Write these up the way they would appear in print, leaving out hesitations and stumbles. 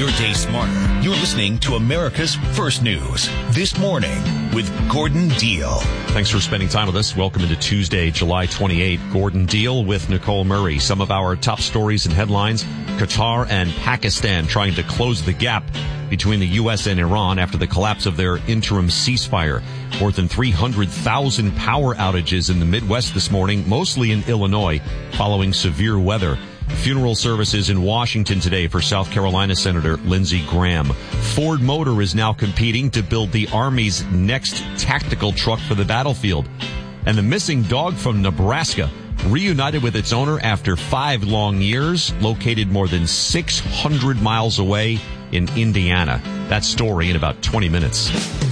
your day smarter. You're listening to America's First News This Morning with Gordon Deal. Thanks for spending time with us. Welcome into Tuesday, July 28. Gordon Deal with Nicole Murray. Some of our top stories and headlines: Qatar and Pakistan trying to close the gap between the U.S. and Iran after the collapse of their interim ceasefire. More than 300,000 power outages in the Midwest this morning, mostly in Illinois, following severe weather. Funeral services in Washington today for South Carolina Senator Lindsey Graham. Ford Motor is now competing to build the Army's next tactical truck for the battlefield. And the missing dog from Nebraska reunited with its owner after 5 long years, located more than 600 miles away in Indiana. That story in about 20 minutes.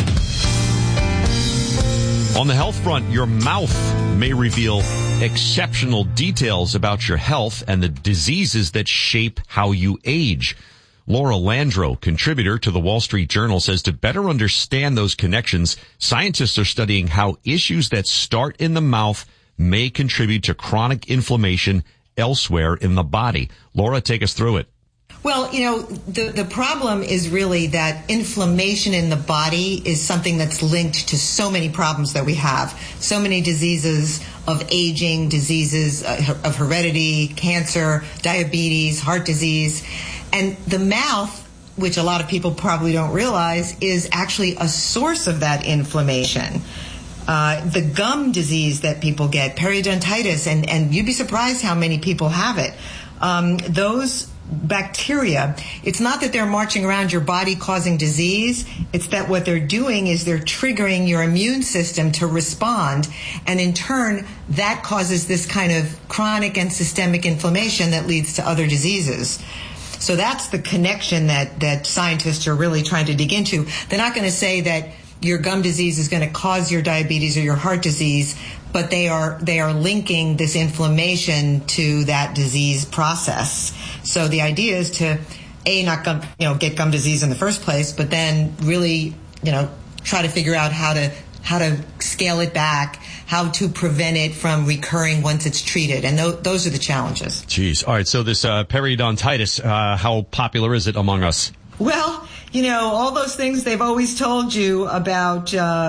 On the health front, your mouth may reveal exceptional details about your health and the diseases that shape how you age. Laura Landro, contributor to the Wall Street Journal, says to better understand those connections, scientists are studying how issues that start in the mouth may contribute to chronic inflammation elsewhere in the body. Laura, take us through it. Well, the problem is really that inflammation in the body is something that's linked to so many problems that we have. So many diseases of aging, diseases of heredity, cancer, diabetes, heart disease. And the mouth, which a lot of people probably don't realize, is actually a source of that inflammation. The gum disease that people get, periodontitis, and you'd be surprised how many people have it. Those bacteria, it's not that they're marching around your body causing disease, it's that what they're doing is they're triggering your immune system to respond, and in turn that causes this kind of chronic and systemic inflammation that leads to other diseases. So that's the connection that scientists are really trying to dig into. They're not going to say that your gum disease is going to cause your diabetes or your heart disease, but they are linking this inflammation to that disease process. So the idea is to not get gum disease in the first place, but then really try to figure out how to scale it back, how to prevent it from recurring once it's treated, and those are the challenges. Jeez. All right. So this periodontitis, how popular is it among us? Well, all those things they've always told you about,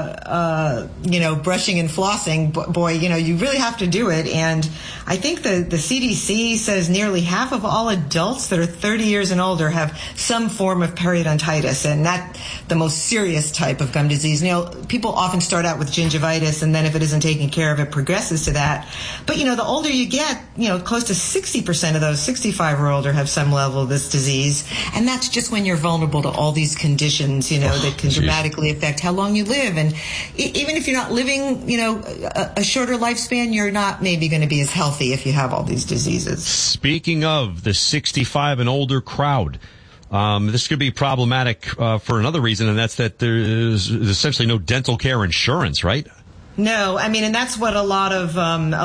brushing and flossing. Boy, you really have to do it. And I think the CDC says nearly half of all adults that are 30 years and older have some form of periodontitis, and that the most serious type of gum disease. People often start out with gingivitis, and then if it isn't taken care of, it progresses to that. But, the older you get, close to 60% of those 65 or older have some level of this disease. And that's just when you're vulnerable to all these conditions, that can dramatically affect how long you live. And even if you're not living, a shorter lifespan, you're not maybe going to be as healthy if you have all these diseases. Speaking of the 65 and older crowd, this could be problematic for another reason, and that's that there is essentially no dental care insurance, right? No, and that's what a lot of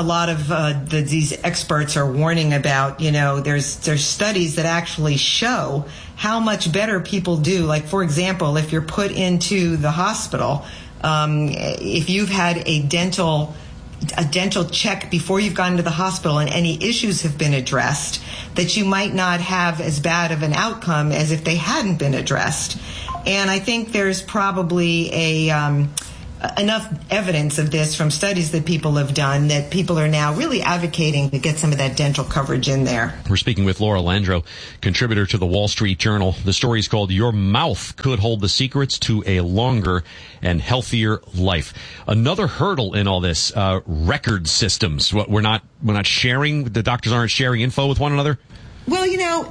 these experts are warning about. There's studies that actually show how much better people do. Like, for example, if you're put into the hospital, if you've had a dental check before you've gone to the hospital and any issues have been addressed, that you might not have as bad of an outcome as if they hadn't been addressed. And I think there's probably enough evidence of this from studies that people have done that people are now really advocating to get some of that dental coverage in there. We're speaking with Laura Landro, contributor to the Wall Street Journal. The story is called "Your Mouth Could Hold the Secrets to a Longer and Healthier Life." Another hurdle in all this, record systems. We're not sharing, the doctors aren't sharing info with one another? Well,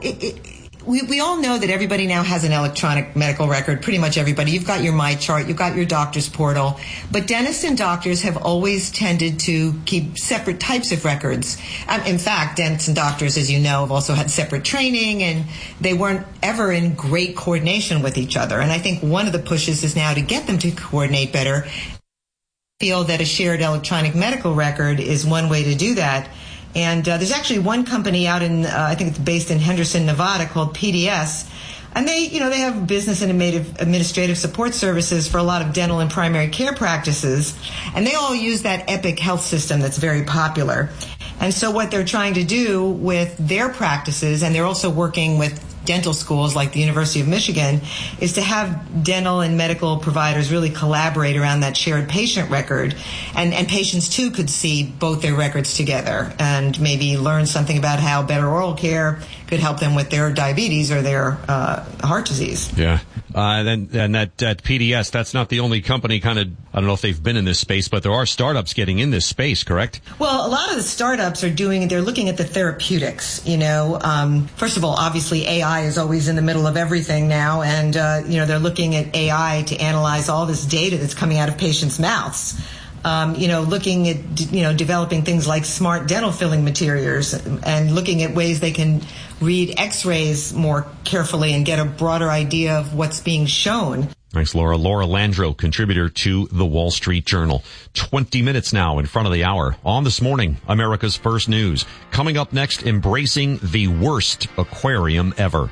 we all know that everybody now has an electronic medical record, pretty much everybody. You've got your MyChart, you've got your doctor's portal. But dentists and doctors have always tended to keep separate types of records. In fact, dentists and doctors, as you know, have also had separate training, and they weren't ever in great coordination with each other. And I think one of the pushes is now to get them to coordinate better. I feel that a shared electronic medical record is one way to do that. And there's actually one company out in, I think it's based in Henderson, Nevada, called PDS. And they have business and administrative support services for a lot of dental and primary care practices. And they all use that Epic Health system that's very popular. And so what they're trying to do with their practices, and they're also working with dental schools like the University of Michigan is to have dental and medical providers really collaborate around that shared patient record. And patients, too, could see both their records together and maybe learn something about how better oral care could help them with their diabetes or their heart disease. Yeah. And that PDS, that's not the only company I don't know if they've been in this space, but there are startups getting in this space, correct? Well, a lot of the startups they're looking at the therapeutics, First of all, obviously AI is always in the middle of everything now, and, they're looking at AI to analyze all this data that's coming out of patients' mouths. Looking at, developing things like smart dental filling materials and looking at ways they can read x-rays more carefully and get a broader idea of what's being shown. Thanks, Laura. Laura Landro, contributor to The Wall Street Journal. 20 minutes now in front of the hour. On This Morning, America's First News. Coming up next, embracing the worst aquarium ever.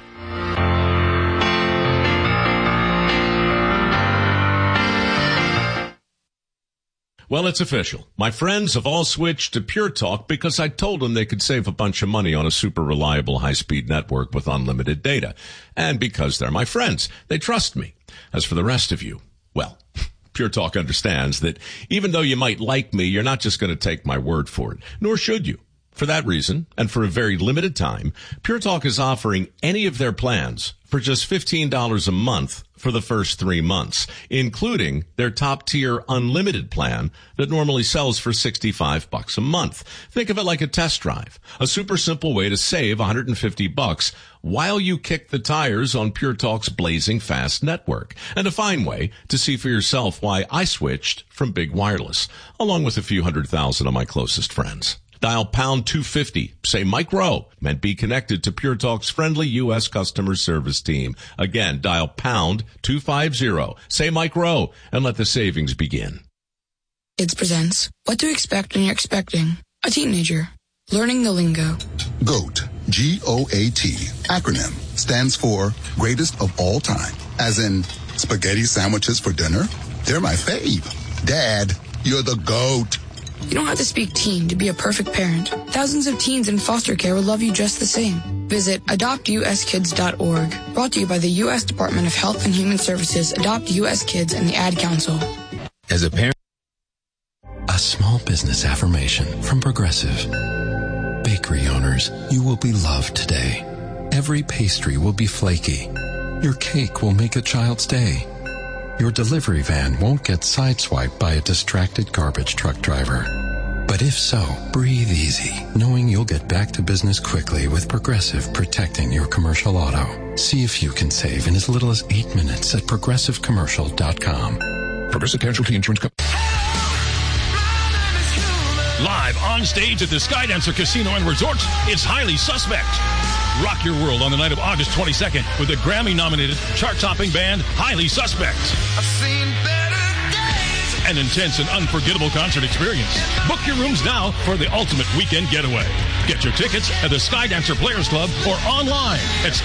Well, it's official. My friends have all switched to Pure Talk because I told them they could save a bunch of money on a super reliable high-speed network with unlimited data. And because they're my friends, they trust me. As for the rest of you, well, Pure Talk understands that even though you might like me, you're not just going to take my word for it, nor should you. For that reason, and for a very limited time, Pure Talk is offering any of their plans for just $15 a month for the first 3 months, including their top-tier unlimited plan that normally sells for $65 a month. Think of it like a test drive, a super simple way to save $150 while you kick the tires on Pure Talk's blazing fast network, and a fine way to see for yourself why I switched from big wireless, along with a few 100,000 of my closest friends. Dial pound 250, say Mike Rowe, and be connected to Pure Talk's friendly U.S. customer service team. Again, dial pound 250, say Mike Rowe, and let the savings begin. It presents What to Expect When You're Expecting a Teenager. Learning the lingo. GOAT, G-O-A-T, acronym, stands for Greatest of All Time. As in, spaghetti sandwiches for dinner? They're my fave. Dad, you're the GOAT. You don't have to speak teen to be a perfect parent. Thousands of teens in foster care will love you just the same. Visit adoptuskids.org. Brought to you by the U.S. Department of Health and Human Services, Adopt U.S. Kids, and the Ad Council. As a parent, a small business affirmation from Progressive. Bakery owners, you will be loved today. Every pastry will be flaky. Your cake will make a child's day. Your delivery van won't get sideswiped by a distracted garbage truck driver. But if so, breathe easy, knowing you'll get back to business quickly with Progressive protecting your commercial auto. See if you can save in as little as 8 minutes at progressivecommercial.com. Progressive Casualty Insurance Company. Live on stage at the Skydancer Casino and Resort, it's Highly Suspect. Rock your world on the night of August 22nd with the Grammy-nominated, chart-topping band Highly Suspect. I've seen better days. An intense and unforgettable concert experience. Book your rooms now for the ultimate weekend getaway. Get your tickets at the Skydancer Players Club or online at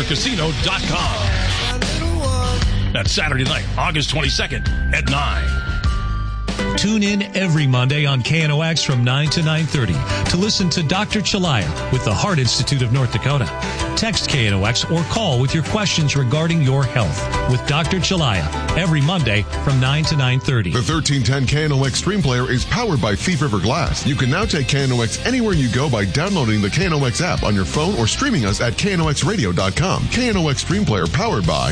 skydancercasino.com. That's Saturday night, August 22nd at 9. Tune in every Monday on KNOX from 9 to 9:30 to listen to Dr. Chalaya with the Heart Institute of North Dakota. Text KNOX or call with your questions regarding your health with Dr. Chalaya every Monday from 9 to 9:30. The 1310 KNOX Stream Player is powered by Thief River Glass. You can now take KNOX anywhere you go by downloading the KNOX app on your phone or streaming us at knoxradio.com. KNOX Stream Player powered by